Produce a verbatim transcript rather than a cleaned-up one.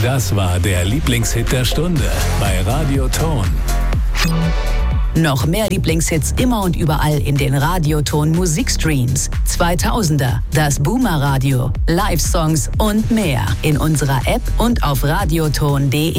Das war der Lieblingshit der Stunde bei Radio Ton. Noch mehr Lieblingshits immer und überall in den Radioton Musikstreams. zweitausender, das Boomer Radio, Live-Songs und mehr in unserer App und auf radioton punkt de.